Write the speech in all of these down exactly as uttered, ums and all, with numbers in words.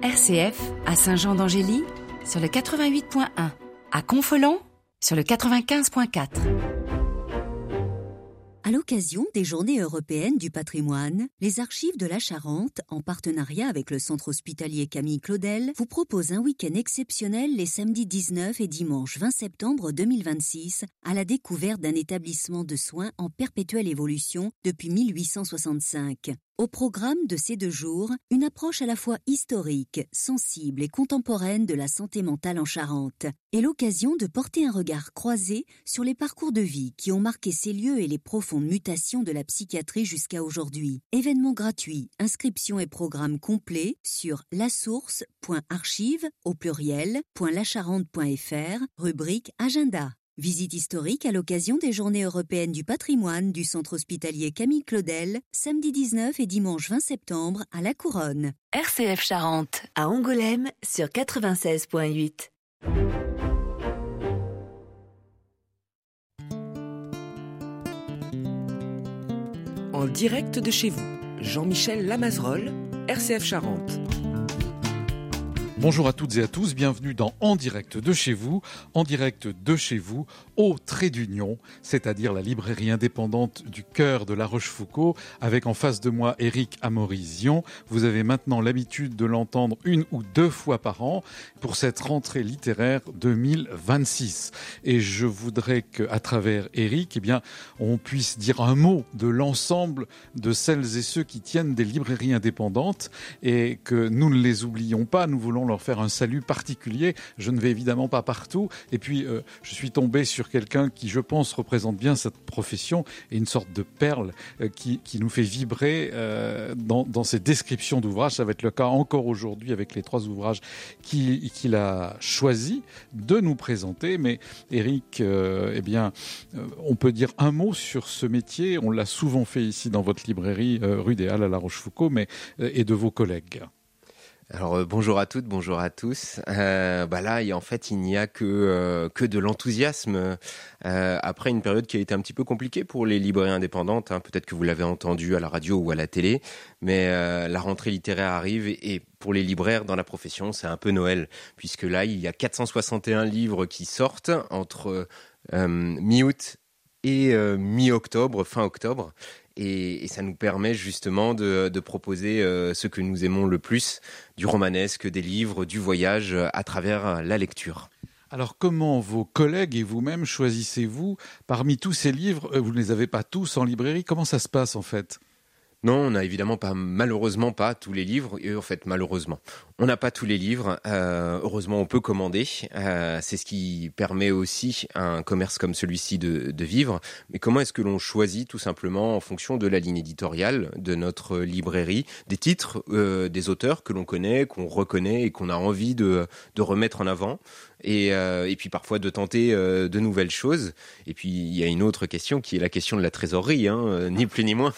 R C F à Saint-Jean-d'Angély sur le quatre-vingt-huit point un, à Confolens sur le quatre-vingt-quinze point quatre. À l'occasion des Journées européennes du patrimoine, les Archives de la Charente, en partenariat avec le centre hospitalier Camille Claudel, vous proposent un week-end exceptionnel les samedis dix-neuf et dimanche vingt septembre deux mille vingt-six à la découverte d'un établissement de soins en perpétuelle évolution depuis mille huit cent soixante-cinq. Au programme de ces deux jours, une approche à la fois historique, sensible et contemporaine de la santé mentale en Charente, et l'occasion de porter un regard croisé sur les parcours de vie qui ont marqué ces lieux et les profondes mutations de la psychiatrie jusqu'à aujourd'hui. Événements gratuits, inscriptions et programmes complets sur lasource point archive au pluriel .lacharente point f r, rubrique Agenda. Visite historique à l'occasion des Journées européennes du patrimoine du centre hospitalier Camille Claudel, samedi dix-neuf et dimanche vingt septembre à La Couronne. R C F Charente à Angoulême sur quatre-vingt-seize point huit. En direct de chez vous, Jean-Michel Lamazerolle, R C F Charente. Bonjour à toutes et à tous, bienvenue dans En direct de chez vous, en direct de chez vous, au Trait d'Union, c'est-à-dire la librairie indépendante du cœur de La Rochefoucauld, avec en face de moi Éric Amaury-Zion. Vous avez maintenant l'habitude de l'entendre une ou deux fois par an pour cette rentrée littéraire deux mille vingt-six. Et je voudrais qu'à travers Éric, eh bien, on puisse dire un mot de l'ensemble de celles et ceux qui tiennent des librairies indépendantes et que nous ne les oublions pas, nous voulons leur faire un salut particulier. Je ne vais évidemment pas partout. Et puis, euh, je suis tombé sur quelqu'un qui, je pense, représente bien cette profession et une sorte de perle euh, qui, qui nous fait vibrer euh, dans, dans ses descriptions d'ouvrages. Ça va être le cas encore aujourd'hui avec les trois ouvrages qu'il, qu'il a choisi de nous présenter. Mais Éric, euh, eh bien, euh, on peut dire un mot sur ce métier. On l'a souvent fait ici dans votre librairie euh, rue des Halles à La Rochefoucauld, mais euh, et de vos collègues. Alors euh, bonjour à toutes, bonjour à tous. Euh, bah là, en fait, il n'y a que euh, que de l'enthousiasme euh, après une période qui a été un petit peu compliquée pour les librairies indépendantes. Hein. Peut-être que vous l'avez entendu à la radio ou à la télé, mais euh, la rentrée littéraire arrive et, et pour les libraires dans la profession, c'est un peu Noël, puisque là, il y a quatre cent soixante et un livres qui sortent entre euh, mi-août et euh, mi-octobre, fin octobre. Et, et ça nous permet justement de, de proposer euh, ce que nous aimons le plus, du romanesque, des livres, du voyage euh, à travers la lecture. Alors comment vos collègues et vous-même choisissez-vous parmi tous ces livres? Vous ne les avez pas tous en librairie, comment ça se passe en fait? Non, on n'a évidemment pas, malheureusement pas tous les livres. Et en fait, malheureusement, on n'a pas tous les livres. Euh, heureusement, on peut commander. Euh, c'est ce qui permet aussi à un commerce comme celui-ci de, de vivre. Mais comment est-ce que l'on choisit? Tout simplement en fonction de la ligne éditoriale de notre librairie, des titres, euh, des auteurs que l'on connaît, qu'on reconnaît et qu'on a envie de, de remettre en avant. Et, euh, et puis parfois de tenter euh, de nouvelles choses. Et puis il y a une autre question qui est la question de la trésorerie, hein, euh, ni plus ni moins.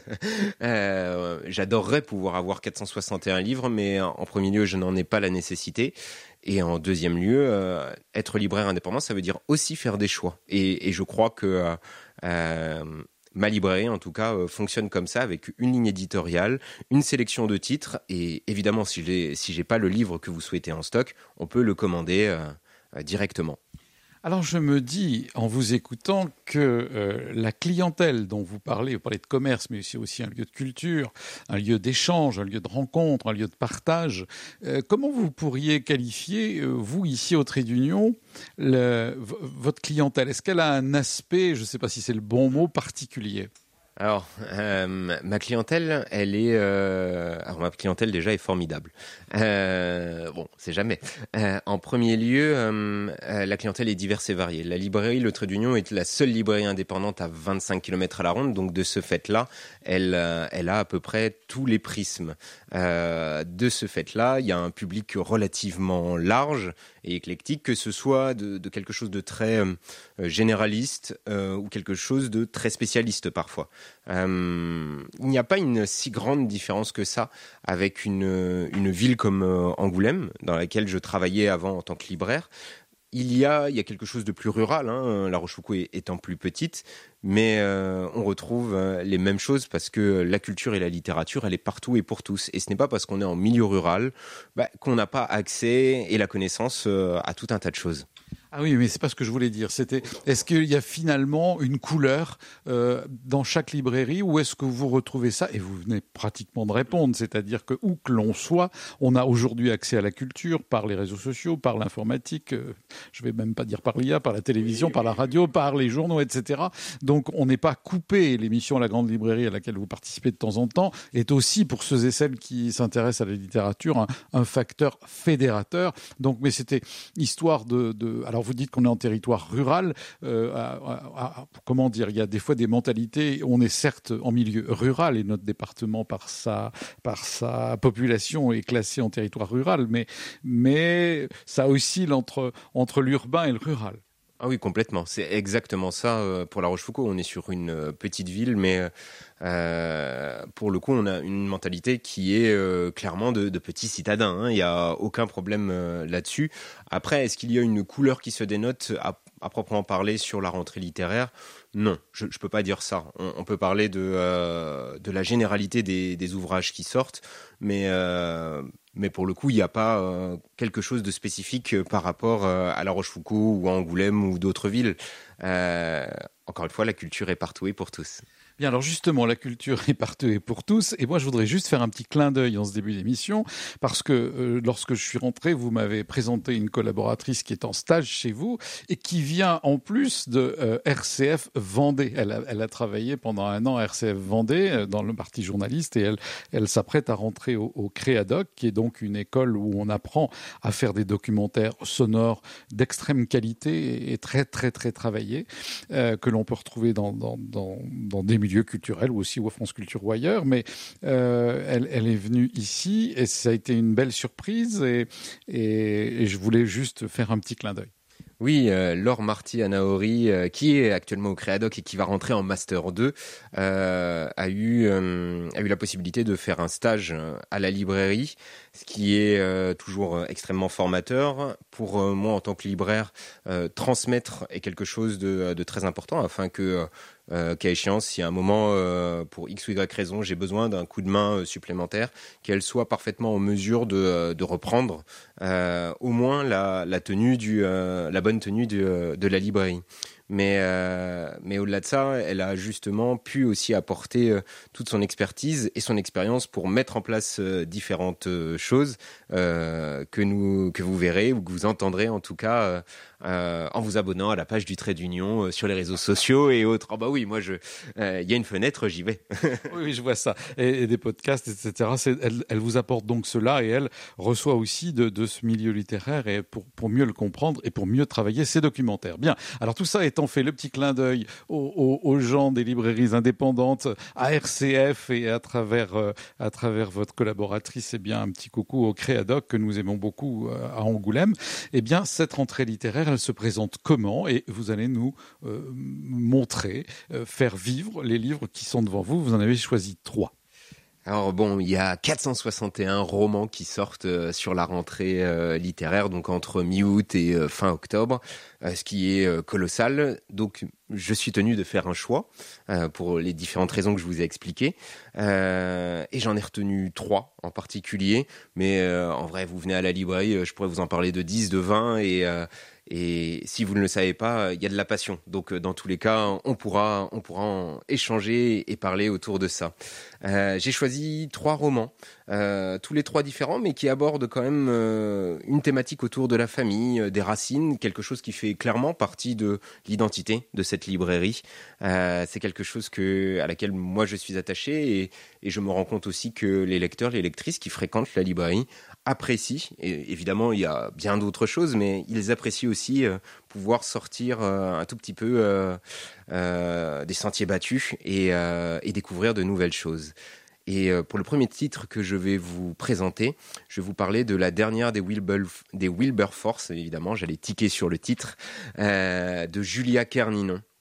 euh, j'adorerais pouvoir avoir quatre cent soixante et un livres, mais en premier lieu, je n'en ai pas la nécessité. Et en deuxième lieu, euh, être libraire indépendant, ça veut dire aussi faire des choix. Et, et je crois que euh, ma librairie, en tout cas, euh, fonctionne comme ça, avec une ligne éditoriale, une sélection de titres. Et évidemment, si j'ai, si j'ai pas le livre que vous souhaitez en stock, on peut le commander euh, euh, directement. Alors je me dis, en vous écoutant, que euh, la clientèle dont vous parlez, vous parlez de commerce, mais c'est aussi un lieu de culture, un lieu d'échange, un lieu de rencontre, un lieu de partage. Euh, comment vous pourriez qualifier, euh, vous, ici au Trait d'Union, le, v- votre clientèle? Est-ce qu'elle a un aspect, je ne sais pas si c'est le bon mot, particulier? Alors, euh, ma clientèle, elle est... Euh... Alors, ma clientèle, déjà, est formidable. Euh... Bon, c'est jamais. Euh, en premier lieu, euh, la clientèle est diverse et variée. La librairie Le Trait d'Union est la seule librairie indépendante à vingt-cinq kilomètres à la ronde. Donc, de ce fait-là, elle, euh, elle a à peu près tous les prismes. Euh, de ce fait-là, il y a un public relativement large et éclectique, que ce soit de, de quelque chose de très euh, généraliste euh, ou quelque chose de très spécialiste parfois. Euh, il n'y a pas une si grande différence que ça avec une, une ville comme euh, Angoulême, dans laquelle je travaillais avant en tant que libraire. il y a, il y a quelque chose de plus rural, hein, La Rochefoucauld étant plus petite, mais euh, on retrouve euh, les mêmes choses parce que la culture et la littérature, elle est partout et pour tous. Et ce n'est pas parce qu'on est en milieu rural bah, qu'on n'a pas accès et la connaissance euh, à tout un tas de choses. Ah oui, mais c'est pas ce que je voulais dire. C'était, est-ce qu'il y a finalement une couleur euh, dans chaque librairie ou est-ce que vous retrouvez ça? Et vous venez pratiquement de répondre, c'est-à-dire que où que l'on soit, on a aujourd'hui accès à la culture par les réseaux sociaux, par l'informatique, euh, je vais même pas dire par l'I A, par la télévision, par la radio, par les journaux, et cetera. Donc on n'est pas coupé. L'émission La Grande Librairie à laquelle vous participez de temps en temps est aussi, pour ceux et celles qui s'intéressent à la littérature, un, un facteur fédérateur. Donc, mais c'était histoire de, de alors vous dites qu'on est en territoire rural. Euh, à, à, à, comment dire, il y a des fois des mentalités. On est certes en milieu rural et notre département, par sa, par sa population, est classé en territoire rural, mais, mais ça oscille entre, entre l'urbain et le rural. Ah oui, complètement. C'est exactement ça pour La Rochefoucauld. On est sur une petite ville, mais euh, pour le coup, on a une mentalité qui est euh, clairement de, de petits citadins. Hein. Il n'y a aucun problème euh, là-dessus. Après, est-ce qu'il y a une couleur qui se dénote à, à proprement parler sur la rentrée littéraire ? Non, je ne peux pas dire ça. On, on peut parler de, euh, de la généralité des, des ouvrages qui sortent, mais... Euh, Mais pour le coup, il n'y a pas euh, quelque chose de spécifique par rapport euh, à La Rochefoucauld ou à Angoulême ou d'autres villes. Euh, encore une fois, la culture est partout et pour tous. Bien, alors justement, la culture est partout et pour tous. Et moi, je voudrais juste faire un petit clin d'œil en ce début d'émission, parce que euh, lorsque je suis rentré, vous m'avez présenté une collaboratrice qui est en stage chez vous et qui vient en plus de euh, R C F Vendée. Elle a, elle a travaillé pendant un an à R C F Vendée euh, dans le parti journaliste et elle, elle s'apprête à rentrer au, au Créadoc, qui est donc une école où on apprend à faire des documentaires sonores d'extrême qualité et très, très, très travaillés, euh, que l'on peut retrouver dans, dans, dans, dans des milieux culturels ou aussi au France Culture ou ailleurs, mais euh, elle, elle est venue ici et ça a été une belle surprise et, et, et je voulais juste faire un petit clin d'œil. Oui, euh, Laure Marty-Anaori, euh, qui est actuellement au Créadoc et qui va rentrer en Master deux, euh, a, eu, euh, a eu la possibilité de faire un stage à la librairie, ce qui est euh, toujours extrêmement formateur. Pour euh, moi, en tant que libraire, euh, transmettre est quelque chose de, de très important afin que... Euh, qu'à échéance, si à un moment, euh, pour X ou Y raison, j'ai besoin d'un coup de main euh, supplémentaire, qu'elle soit parfaitement en mesure de, de reprendre euh, au moins la, la tenue du, euh, la bonne tenue du, de la librairie. Mais, euh, mais au-delà de ça, elle a justement pu aussi apporter euh, toute son expertise et son expérience pour mettre en place euh, différentes euh, choses euh, que, nous, que vous verrez ou que vous entendrez en tout cas euh, euh, en vous abonnant à la page du Trait d'Union euh, sur les réseaux sociaux et autres. Oh bah oui, moi, il euh, y a une fenêtre, j'y vais. Oui, je vois ça. Et, et des podcasts, et cetera. C'est, elle, elle vous apporte donc cela et elle reçoit aussi de, de ce milieu littéraire et pour, pour mieux le comprendre et pour mieux travailler ses documentaires. Bien. Alors tout ça étant fait, le petit clin d'œil aux, aux, aux gens des librairies indépendantes, à R C F et à travers, euh, à travers votre collaboratrice, eh bien, un petit coucou au Créadoc que nous aimons beaucoup euh, à Angoulême. Eh bien, cette rentrée littéraire, elle se présente comment? Et vous allez nous euh, montrer, euh, faire vivre les livres qui sont devant vous. Vous en avez choisi trois. Alors bon, il y a quatre cent soixante et un romans qui sortent euh, sur la rentrée euh, littéraire, donc entre mi-août et euh, fin octobre, euh, ce qui est euh, colossal. Donc je suis tenu de faire un choix euh, pour les différentes raisons que je vous ai expliquées. Euh, et j'en ai retenu trois en particulier. Mais euh, en vrai, vous venez à la librairie, je pourrais vous en parler de dix, de vingt et... Euh, Et si vous ne le savez pas, il y a de la passion. Donc, dans tous les cas, on pourra, on pourra en échanger et parler autour de ça. Euh, j'ai choisi trois romans, euh, tous les trois différents, mais qui abordent quand même euh, une thématique autour de la famille, euh, des racines, quelque chose qui fait clairement partie de l'identité de cette librairie. Euh, c'est quelque chose que, à laquelle moi je suis attaché et, et je me rends compte aussi que les lecteurs, les lectrices qui fréquentent la librairie apprécient, et évidemment il y a bien d'autres choses, mais ils apprécient aussi euh, pouvoir sortir euh, un tout petit peu euh, euh, des sentiers battus et, euh, et découvrir de nouvelles choses. Et euh, pour le premier titre que je vais vous présenter, je vais vous parler de la dernière des, Wilber, des Wilberforce, évidemment j'allais tiquer sur le titre, euh, de Julia Kerninon.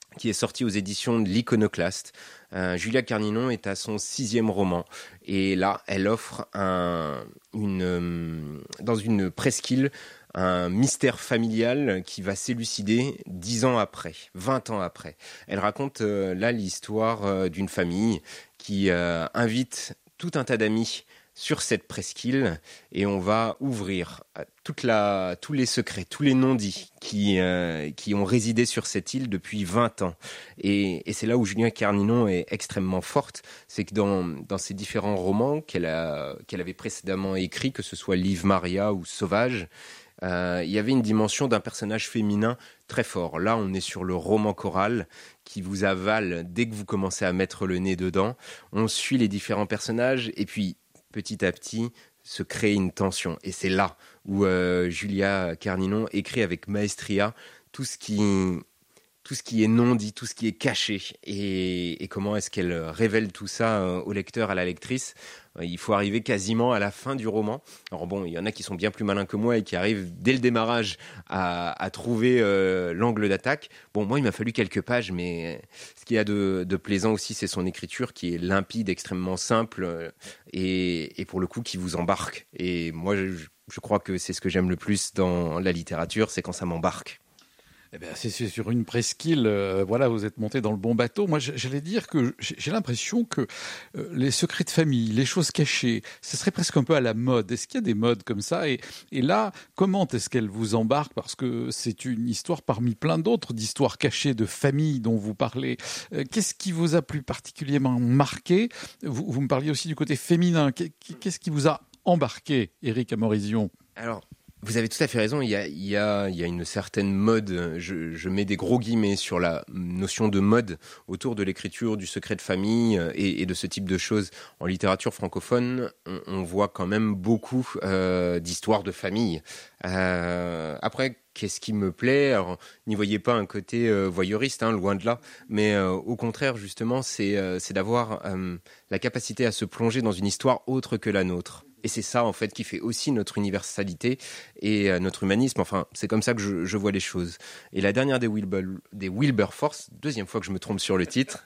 qui est sorti aux éditions de l'Iconoclaste. Euh, Julia Carninon est à son sixième roman. Et là, elle offre un, une, euh, dans une presqu'île un mystère familial qui va s'élucider dix ans après, vingt ans après. Elle raconte euh, là l'histoire euh, d'une famille qui euh, invite tout un tas d'amis sur cette presqu'île et on va ouvrir toute la, tous les secrets, tous les non-dits qui, euh, qui ont résidé sur cette île depuis vingt ans. Et, et c'est là où Julia Carninon est extrêmement forte, c'est que dans, dans ses différents romans qu'elle, a, qu'elle avait précédemment écrits, que ce soit Liv Maria ou Sauvage, euh, il y avait une dimension d'un personnage féminin très fort. Là, on est sur le roman choral qui vous avale dès que vous commencez à mettre le nez dedans. On suit les différents personnages et puis petit à petit, se crée une tension. Et c'est là où euh, Julia Carninon écrit avec maestria tout ce qui, tout ce qui est non dit, tout ce qui est caché. Et, et comment est-ce qu'elle révèle tout ça euh, au lecteur, à la lectrice. Il faut arriver quasiment à la fin du roman. Alors bon, il y en a qui sont bien plus malins que moi et qui arrivent dès le démarrage à, à trouver euh, l'angle d'attaque. Bon, moi, il m'a fallu quelques pages, mais ce qu'il y a de, de plaisant aussi, c'est son écriture qui est limpide, extrêmement simple et, et pour le coup, qui vous embarque. Et moi, je, je crois que c'est ce que j'aime le plus dans la littérature, c'est quand ça m'embarque. Eh ben, c'est, c'est sur une presqu'île, euh, voilà, vous êtes monté dans le bon bateau. Moi, j'allais dire que j'ai, j'ai l'impression que euh, les secrets de famille, les choses cachées, ce serait presque un peu à la mode. Est-ce qu'il y a des modes comme ça ? et, et là, comment est-ce qu'elle vous embarque ? Parce que c'est une histoire parmi plein d'autres, d'histoires cachées de famille dont vous parlez. Euh, qu'est-ce qui vous a plus particulièrement marqué ? vous, vous me parliez aussi du côté féminin. Qu'est-ce qui vous a embarqué, Éric Amorizon ? Alors, vous avez tout à fait raison, il y a, il y a, il y a une certaine mode, je, je mets des gros guillemets sur la notion de mode autour de l'écriture, du secret de famille et, et de ce type de choses. En littérature francophone, on, on voit quand même beaucoup euh, d'histoires de famille. Euh, après, qu'est-ce qui me plaît ? Alors, n'y voyez pas un côté euh, voyeuriste, hein, loin de là, mais euh, au contraire, justement, c'est, euh, c'est d'avoir euh, la capacité à se plonger dans une histoire autre que la nôtre. Et c'est ça, en fait, qui fait aussi notre universalité et euh, notre humanisme. Enfin, c'est comme ça que je, je vois les choses. Et la dernière des, Wilber, des Wilberforce, deuxième fois que je me trompe sur le titre,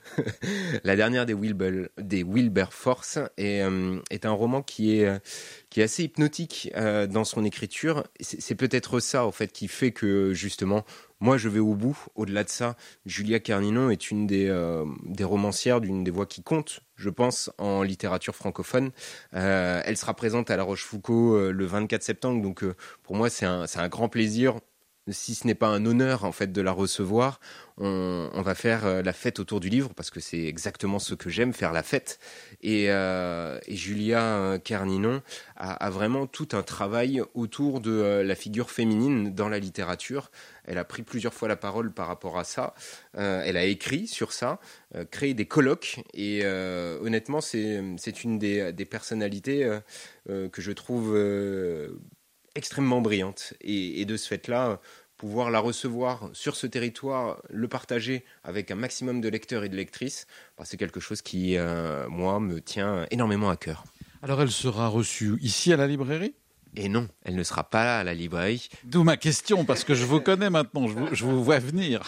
la dernière des, Wilber, des Wilberforce est, euh, est un roman qui est, euh, qui est assez hypnotique euh, dans son écriture. C'est, c'est peut-être ça, en fait, qui fait que, justement, moi, je vais au bout. Au-delà de ça, Julia Carninon est une des, euh, des romancières, d'une des voix qui compte, je pense, en littérature francophone. Euh, elle sera présente à La Rochefoucauld euh, le vingt-quatre septembre. Donc, euh, pour moi, c'est un, c'est un grand plaisir. Si ce n'est pas un honneur, en fait, de la recevoir, on, on va faire euh, la fête autour du livre, parce que c'est exactement ce que j'aime, faire la fête. Et, euh, et Julia Carninon a, a vraiment tout un travail autour de euh, la figure féminine dans la littérature. Elle a pris plusieurs fois la parole par rapport à ça. Euh, elle a écrit sur ça, euh, créé des colloques. Et euh, honnêtement, c'est, c'est une des, des personnalités euh, euh, que je trouve euh, extrêmement brillante. Et, et de ce fait-là, pouvoir la recevoir sur ce territoire, le partager avec un maximum de lecteurs et de lectrices, bah, c'est quelque chose qui, euh, moi, me tient énormément à cœur. Alors, elle sera reçue ici à la librairie ? Et non, elle ne sera pas là à la librairie. D'où ma question, parce que je vous connais maintenant, je vous, je vous vois venir.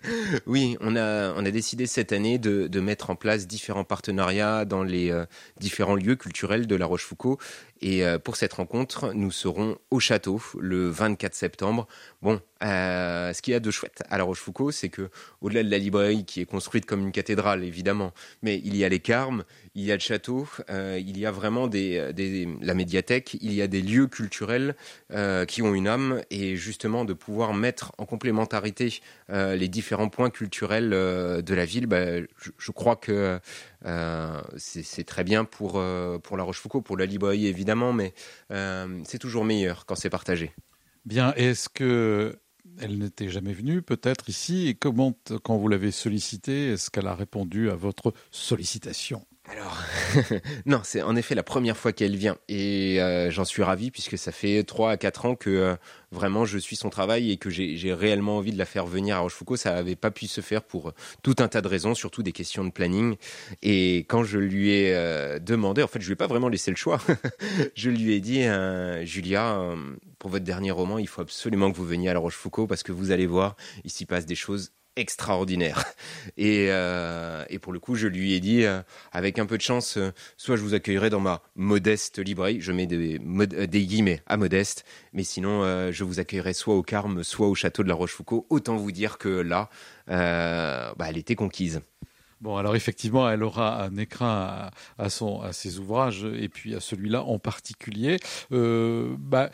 Oui, on a, on a décidé cette année de, de mettre en place différents partenariats dans les euh, différents lieux culturels de La Rochefoucauld. Et euh, pour cette rencontre, nous serons au château le vingt-quatre septembre. Bon, euh, ce qu'il y a de chouette à La Rochefoucauld, c'est que au-delà de la librairie qui est construite comme une cathédrale, évidemment, mais il y a les Carmes, il y a le château, euh, il y a vraiment des, des, la médiathèque, il y a des lieux culturels euh, qui ont une âme, et justement de pouvoir mettre en complémentarité euh, les différents points culturels euh, de la ville, bah, je, je crois que euh, c'est, c'est très bien pour, euh, pour La Rochefoucauld, pour la librairie évidemment, mais euh, c'est toujours meilleur quand c'est partagé. Bien, est-ce que elle n'était jamais venue peut-être ici, et comment, quand vous l'avez sollicitée, est-ce qu'elle a répondu à votre sollicitation ? Alors, non, c'est en effet la première fois qu'elle vient et euh, j'en suis ravi puisque ça fait trois à quatre ans que euh, vraiment je suis son travail et que j'ai, j'ai réellement envie de la faire venir à Rochefoucauld. Ça n'avait pas pu se faire pour euh, tout un tas de raisons, surtout des questions de planning. Et quand je lui ai euh, demandé, en fait, je lui ai pas vraiment laissé le choix. Je lui ai dit, euh, Julia, euh, pour votre dernier roman, il faut absolument que vous veniez à La Rochefoucauld parce que vous allez voir, il s'y passe des choses extraordinaire. Et, euh, et pour le coup, je lui ai dit, euh, avec un peu de chance, euh, soit je vous accueillerai dans ma modeste librairie, je mets des, mod- des guillemets à modeste, mais sinon, euh, je vous accueillerai soit au Carme, soit au château de la Rochefoucauld. Autant vous dire que là, euh, bah, elle était conquise. Bon, alors effectivement, elle aura un écrin à, à, son, à ses ouvrages, et puis à celui-là en particulier. Euh, bah,